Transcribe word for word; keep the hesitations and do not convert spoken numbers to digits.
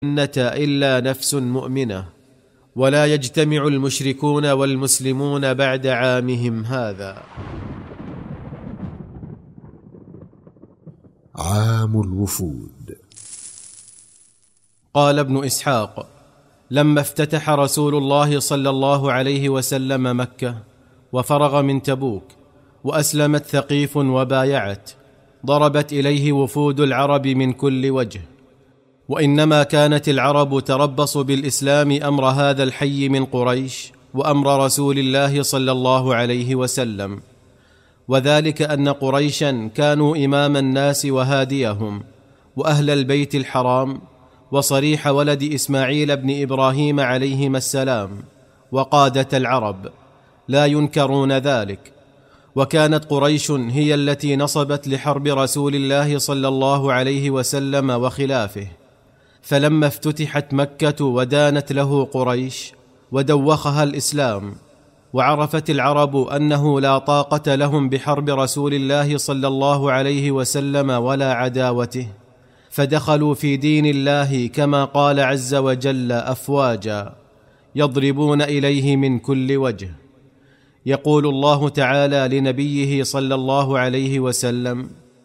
إلا نفس مؤمنة، ولا يجتمع المشركون والمسلمون بعد عامهم هذا. عام الوفود. قال ابن إسحاق: لما افتتح رسول الله صلى الله عليه وسلم مكة وفرغ من تبوك وأسلمت ثقيف وبايعت، ضربت إليه وفود العرب من كل وجه، وإنما كانت العرب تربص بالإسلام أمر هذا الحي من قريش وأمر رسول الله صلى الله عليه وسلم، وذلك أن قريشا كانوا إمام الناس وهاديهم، وأهل البيت الحرام وصريح ولد إسماعيل بن إبراهيم عليهما السلام وقادة العرب لا ينكرون ذلك. وكانت قريش هي التي نصبت لحرب رسول الله صلى الله عليه وسلم وخلافه، فلما افتتحت مكة ودانت له قريش ودوخها الإسلام، وعرفت العرب أنه لا طاقة لهم بحرب رسول الله صلى الله عليه وسلم ولا عداوته، فدخلوا في دين الله كما قال عز وجل أفواجا يضربون إليه من كل وجه. يقول الله تعالى لنبيه صلى الله عليه وسلم: